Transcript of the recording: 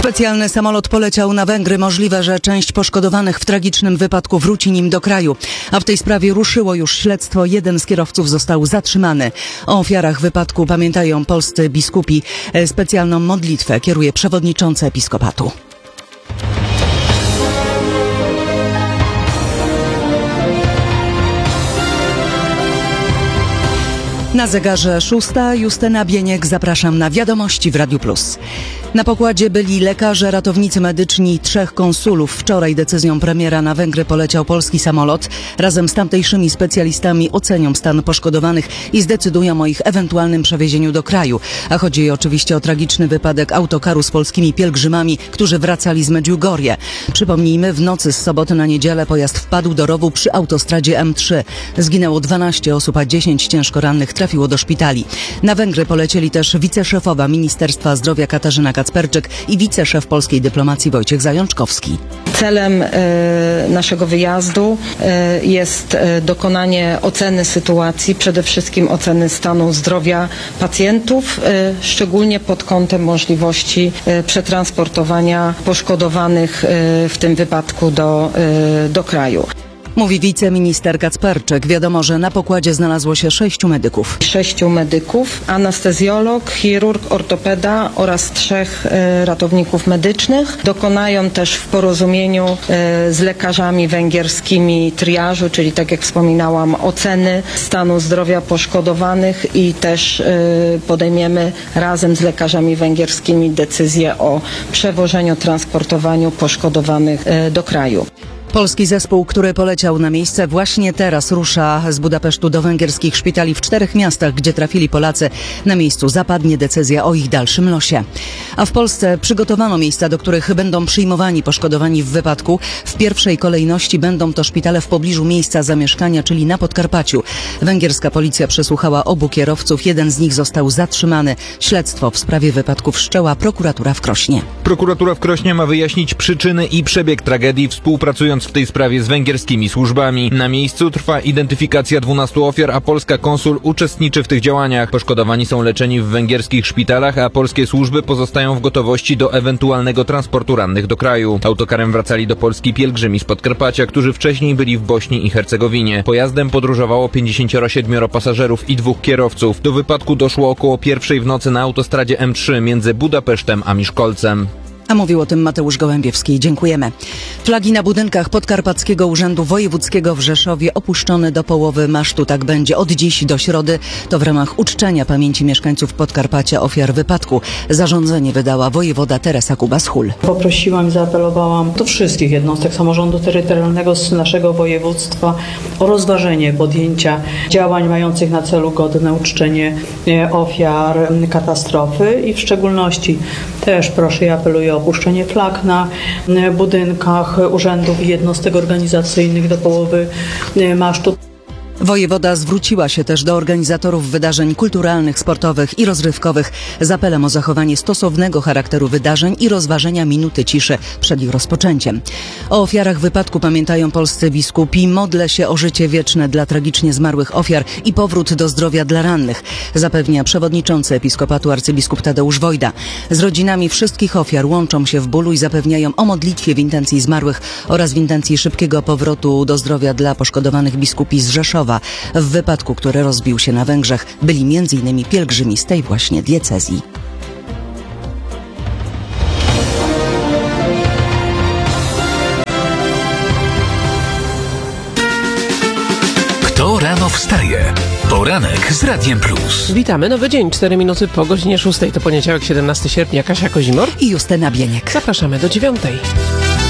Specjalny samolot poleciał na Węgry. Możliwe, że część poszkodowanych w tragicznym wypadku wróci nim do kraju. A w tej sprawie ruszyło już śledztwo. Jeden z kierowców został zatrzymany. O ofiarach wypadku pamiętają polscy biskupi. Specjalną modlitwę kieruje przewodniczący episkopatu. Na zegarze 6. Justyna Bieniek. Zapraszam na wiadomości w Radiu Plus. Na pokładzie byli lekarze, ratownicy medyczni i 3 konsulów. Wczoraj decyzją premiera na Węgry poleciał polski samolot. Razem z tamtejszymi specjalistami ocenią stan poszkodowanych i zdecydują o ich ewentualnym przewiezieniu do kraju. A chodzi oczywiście o tragiczny wypadek autokaru z polskimi pielgrzymami, którzy wracali z Medjugorje. Przypomnijmy, w nocy z soboty na niedzielę pojazd wpadł do rowu przy autostradzie M3. Zginęło 12 osób, a 10 ciężko rannych trafiło do szpitali. Na Węgry polecieli też wiceszefowa Ministerstwa Zdrowia Katarzyna Kacperczyk i wiceszef polskiej dyplomacji Wojciech Zajączkowski. Celem naszego wyjazdu jest dokonanie oceny sytuacji, przede wszystkim oceny stanu zdrowia pacjentów, szczególnie pod kątem możliwości przetransportowania poszkodowanych w tym wypadku do kraju. Mówi wiceminister Kacperczyk. Wiadomo, że na pokładzie znalazło się 6 medyków. 6 medyków, anestezjolog, chirurg, ortopeda oraz 3 ratowników medycznych. Dokonają też w porozumieniu z lekarzami węgierskimi triażu, czyli tak jak wspominałam, oceny stanu zdrowia poszkodowanych i też podejmiemy razem z lekarzami węgierskimi decyzję o przewożeniu, transportowaniu poszkodowanych do kraju. Polski zespół, który poleciał na miejsce, właśnie teraz rusza z Budapesztu do węgierskich szpitali w 4 miastach, gdzie trafili Polacy. Na miejscu zapadnie decyzja o ich dalszym losie. A w Polsce przygotowano miejsca, do których będą przyjmowani poszkodowani w wypadku. W pierwszej kolejności będą to szpitale w pobliżu miejsca zamieszkania, czyli na Podkarpaciu. Węgierska policja przesłuchała obu kierowców. Jeden z nich został zatrzymany. Śledztwo w sprawie wypadku wszczęła prokuratura w Krośnie. Prokuratura w Krośnie ma wyjaśnić przyczyny i przebieg tragedii, współpracując w tej sprawie z węgierskimi służbami. Na miejscu trwa identyfikacja 12 ofiar, a polska konsul uczestniczy w tych działaniach. Poszkodowani są leczeni w węgierskich szpitalach, a polskie służby pozostają w gotowości do ewentualnego transportu rannych do kraju. Autokarem wracali do Polski pielgrzymi z Podkarpacia, którzy wcześniej byli w Bośni i Hercegowinie. Pojazdem podróżowało 57 pasażerów i 2 kierowców. Do wypadku doszło około 1:00 w nocy na autostradzie M3 między Budapesztem a Miszkolcem. A mówił o tym Mateusz Gołębiewski. Dziękujemy. Flagi na budynkach Podkarpackiego Urzędu Wojewódzkiego w Rzeszowie opuszczone do połowy masztu. Tak będzie od dziś do środy. To w ramach uczczenia pamięci mieszkańców Podkarpacia ofiar wypadku. Zarządzenie wydała wojewoda Teresa Kubas-Hul. Poprosiłam i zaapelowałam do wszystkich jednostek samorządu terytorialnego z naszego województwa o rozważenie podjęcia działań mających na celu godne uczczenie ofiar katastrofy i w szczególności też proszę i apeluję o opuszczenie flag na budynkach urzędów i jednostek organizacyjnych do połowy masztu. Wojewoda zwróciła się też do organizatorów wydarzeń kulturalnych, sportowych i rozrywkowych z apelem o zachowanie stosownego charakteru wydarzeń i rozważenia minuty ciszy przed ich rozpoczęciem. O ofiarach wypadku pamiętają polscy biskupi. Modlę się o życie wieczne dla tragicznie zmarłych ofiar i powrót do zdrowia dla rannych, zapewnia przewodniczący episkopatu arcybiskup Tadeusz Wojda. Z rodzinami wszystkich ofiar łączą się w bólu i zapewniają o modlitwie w intencji zmarłych oraz w intencji szybkiego powrotu do zdrowia dla poszkodowanych biskupi z Rzeszowa. W wypadku, który rozbił się na Węgrzech, byli m.in. pielgrzymi z tej właśnie diecezji. Kto rano wstaje? Poranek z Radiem Plus. Witamy, nowy dzień, 4 minuty po godzinie 6. To poniedziałek, 17 sierpnia. Kasia Kozimor i Justyna Bieniek. Zapraszamy do 9.